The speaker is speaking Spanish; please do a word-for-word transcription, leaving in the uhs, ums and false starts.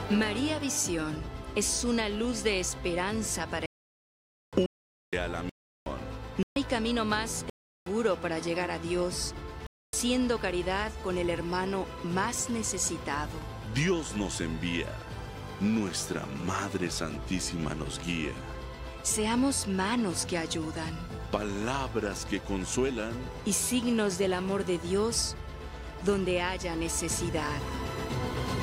María Visión es una luz de esperanza para a la misión. No hay camino más seguro para llegar a Dios, haciendo caridad con el hermano más necesitado. Dios nos envía, nuestra Madre Santísima nos guía. Seamos manos que ayudan Palabras que consuelan y signos del amor de Dios donde haya necesidad.